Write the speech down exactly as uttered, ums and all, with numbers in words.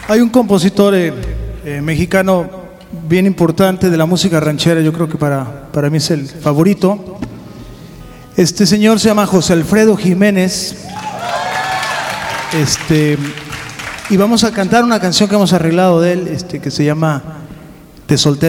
Hay un compositor eh, eh, mexicano bien importante de la música ranchera, yo creo que para, para mí es el favorito. Este señor se llama José Alfredo Jiménez. Este, y vamos a cantar una canción que hemos arreglado de él, este, que se llama Te solté